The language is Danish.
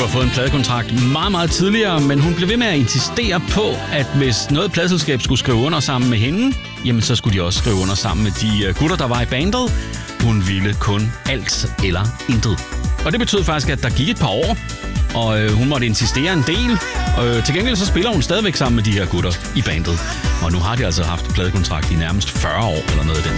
fået en pladekontrakt meget, meget tidligere, men hun blev ved med at insistere på, at hvis noget pladeselskab skulle skrive under sammen med hende, jamen så skulle de også skrive under sammen med de gutter, der var i bandet. Hun ville kun alt eller intet. Og det betød faktisk, at der gik et par år, og hun måtte insistere en del. Til gengæld så spiller hun stadigvæk sammen med de her gutter i bandet. Og nu har de altså haft pladekontrakt i nærmest 40 år eller noget i den